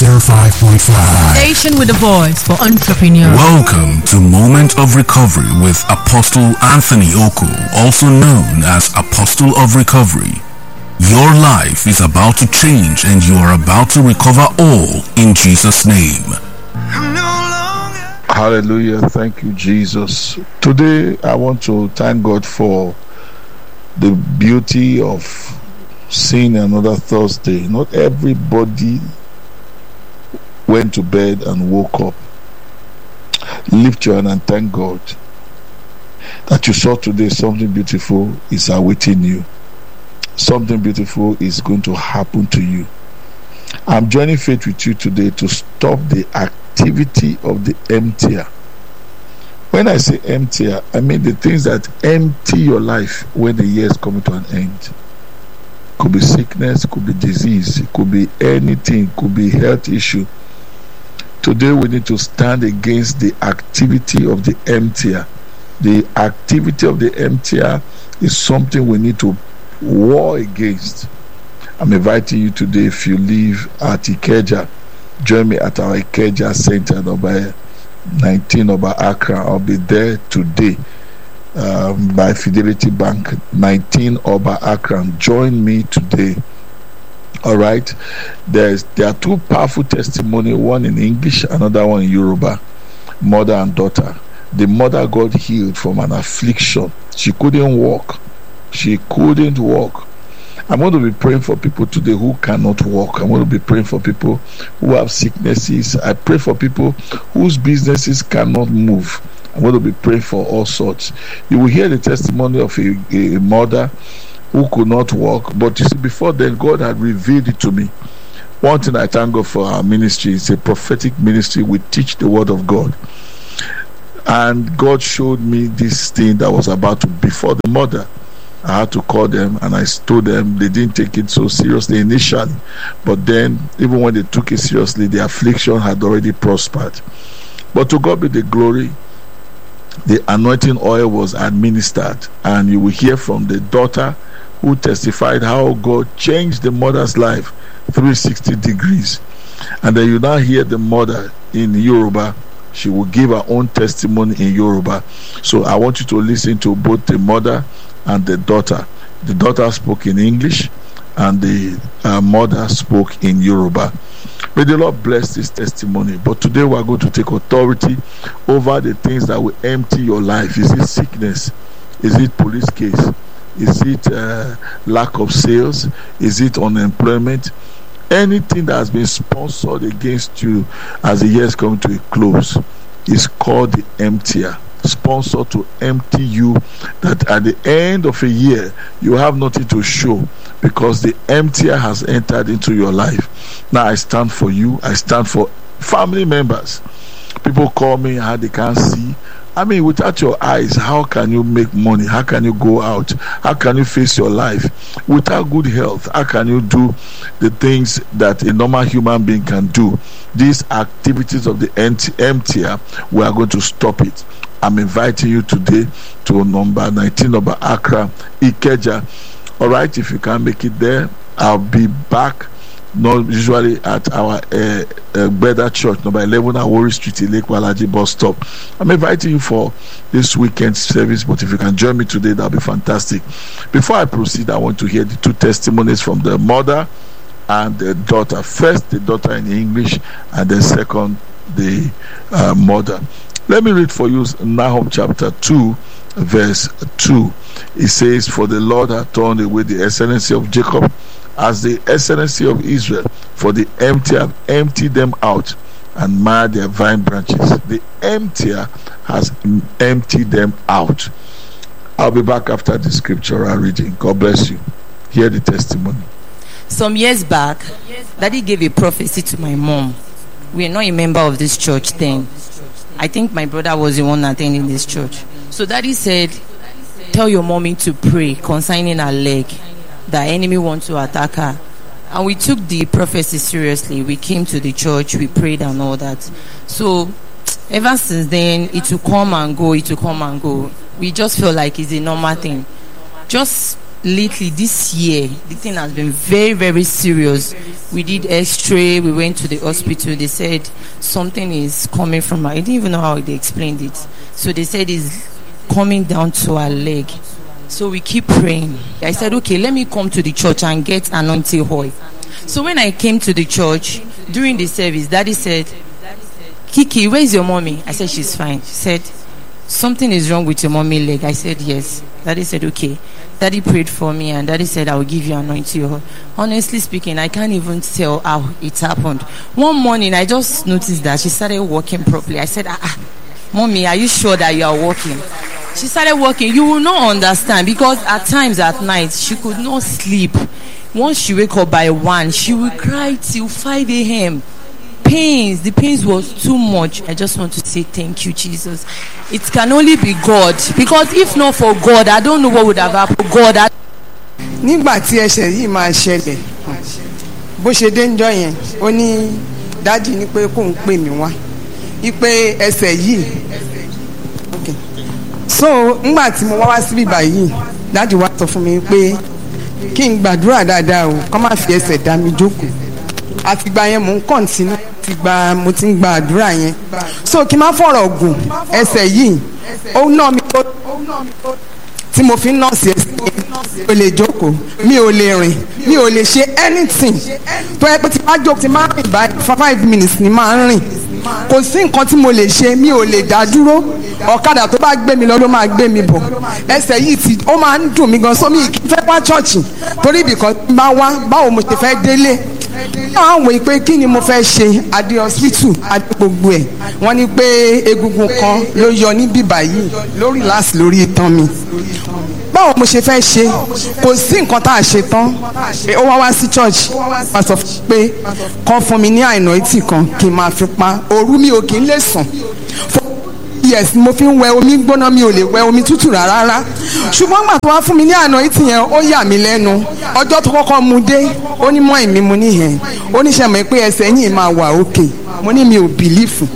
105.5. Station with a voice for entrepreneurs. Welcome to Moment of Recovery with Apostle Anthony Oko, also known as Apostle of Recovery. Your life is about to change and you are about to recover all in Jesus' name. Hallelujah. Thank you, Jesus. Today, I want to thank God for the beauty of seeing another Thursday. Not everybody went to bed and woke up. Lift your hand and thank God that you saw today. Something beautiful is awaiting you. Something beautiful is going to happen to you. I'm joining faith with you today to stop the activity of the emptier. When I say emptier, I mean the things that empty your life when the year is coming to an end. Could be sickness, could be disease, it could be anything, could be health issue. Today we need to stand against the activity of the emptier. The activity of the emptier is something we need to war against. I'm inviting you today, if you live at Ikeja, join me at our Ikeja Center number 19 Oba Accra. I'll be there today by Fidelity Bank, 19 Oba Accra. Join me today. All right. There are two powerful testimonies, one in English, another one in Yoruba. Mother and daughter. The mother got healed from an affliction. She couldn't walk. I'm going to be praying for people today who cannot walk. I'm going to be praying for people who have sicknesses. I pray for people whose businesses cannot move. I'm going to be praying for all sorts. You will hear the testimony of a mother who could not walk, but you see, before then, God had revealed it to me. One thing I thank God for our ministry is a prophetic ministry. We teach the word of God. And God showed me this thing that was about to before the mother. I had to call them and I told them. They didn't take it so seriously initially, but then even when they took it seriously, the affliction had already prospered. But to God be the glory. The anointing oil was administered, and you will hear from the daughter who testified how God changed the mother's life 360 degrees. And then you now hear the mother in Yoruba. She will give her own testimony in Yoruba. So I want you to listen to both the mother and the daughter. The daughter spoke in English and the mother spoke in Yoruba. May the Lord bless this testimony. But today we are going to take authority over the things that will empty your life. Is it sickness? Is it police case? Is it lack of sales? Is it unemployment? Anything that has been sponsored against you as the year is coming to a close is called the emptier. Sponsored to empty you, that at the end of a year you have nothing to show because the emptier has entered into your life. Now I stand for you. I stand for family members. People call me how they can't see. I mean, without your eyes, how can you make money? How can you go out? How can you face your life? Without good health, how can you do the things that a normal human being can do? These activities of the emptier, we are going to stop it. I'm inviting you today to number 19 of Accra, Ikeja. All right, if you can't make it there, I'll be back. Not usually at our Beda Church, number 11 Awori Street, Lake Walaji bus stop. I'm inviting you for this weekend service, but if you can join me today, that'll be fantastic. Before I proceed, I want to hear the two testimonies from the mother and the daughter. First, the daughter in English, and then second, the mother. Let me read for you Nahum chapter 2, verse 2. It says, "For the Lord hath turned away the excellency of Jacob, as the excellency of Israel, for the emptier have emptied them out and marred their vine branches." The emptier has emptied them out. I'll be back after the scriptural reading. God bless you. Hear the testimony. Some years back, Daddy gave a prophecy to my mom. We are not a member of this church then. I think my brother was the one attending this church. So Daddy said, tell your mommy to pray concerning her leg. The enemy wants to attack her. And we took the prophecy seriously. We came to the church, we prayed and all that. So ever since then, it will come and go. We just feel like it's a normal thing. Just lately this year the thing has been very, very serious. We did x-ray, we went to the hospital, they said something is coming from her. I didn't even know how they explained it. So they said it's coming down to her leg. So we keep praying. I said, okay, let me come to the church and get anointing oil. So when I came to the church during the service, Daddy said, Kiki, where's your mommy? I said, she's fine. She said, something is wrong with your mommy leg. I said, yes. Daddy said, okay. Daddy prayed for me and Daddy said, I will give you anointing oil. Honestly speaking, I can't even tell how it happened. One morning, I just noticed that she started walking properly. I said, Mommy, are you sure that you are walking? She started walking. You will not understand, because at times at night, she could not sleep. Once she wake up by 1, she will cry till 5 a.m. The pains was too much. I just want to say thank you, Jesus. It can only be God, because if not for God, I don't know what would have happened. God. Nígbà tí ẹsẹ̀ yìí máa ṣẹlẹ̀ bó ṣe dé ńjọ́ yẹn ó ní dádì ní pé kóun pè mí wá ipe ẹsẹ̀ yìí so ńgbà tí mo wá síbí báyìí dádì wá sọ fún mi pé kí n gbàdúrà dáadáa o kó má fi ẹsẹ̀ dá mi jókòó àtìgbà yẹn mò ń kọ́ntínú àtìgbà mo ti ń gba àdúrà yẹn so kí n má fọ̀rọ̀ gùn ẹsẹ̀ yìí ó ná mi tó tí mo fi ń nọ́ọ̀sì ẹsẹ̀ yẹn mi ò lè jókòó mi ò lè rìn mi ò lè ṣe anything tó yẹ pé tí máa jókòó tí máa rìn báyìí for 5 minutes ni máa ń rìn kò sí nǹkan tí mo lè ṣe mi ò lè dá dúró ọ̀kadà tó bá gbé mi lọ ló máa gbé mi bọ̀ ẹsẹ̀ yìí ti ó máa ń dùn mí gan so mi kì í fẹ́ wá ṣọ́ọ̀ṣì torí ibìkan bá wá báwo mo ṣe fẹ́ délé àwọn wòye pé kí ni mo fẹ́ ṣe adé hospital adé gbogbo ẹ̀ wọ́n ní pé egungun kan ló yọ ní bíbá yìí lórí láti lórí itan mi báwo mo ṣe fẹ́ ṣe kò sí nǹkan tá a ṣe tán ó wá sí church wá sọ pé kàn fún mi ní anointing kan kí n máa fi pa òru mi ò kí n lè sùn yes mo fi ń wẹ omi gbóná mi ò lè wẹ omi tútù rárá ṣùgbọ́n gbà tó wá fún mi ní anointing yẹn ó yà mí lẹ́nu ọjọ́ tó kọ́kọ́ mu dé ó ní mọ́ ìmí mu níhẹn ó ní ṣe mọ̀ pé ẹsẹ̀ yìí máa wà òkè mo ní mi ò bìlífù